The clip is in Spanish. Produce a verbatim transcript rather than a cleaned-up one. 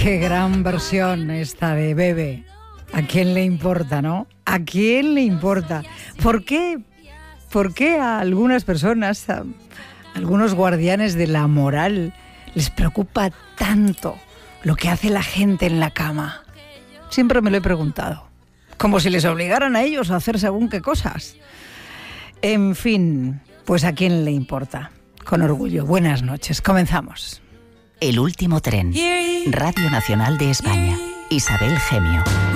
Qué gran versión esta de Bebe. ¿A quién le importa, no? ¿A quién le importa? ¿Por qué? ¿Por qué a algunas personas, a algunos guardianes de la moral, les preocupa tanto lo que hace la gente en la cama? Siempre me lo he preguntado. Como si les obligaran a ellos a hacer según qué cosas. En fin, pues ¿a quién le importa? Con orgullo. Buenas noches. Comenzamos. El último tren. Radio Nacional de España. Isabel Gemio.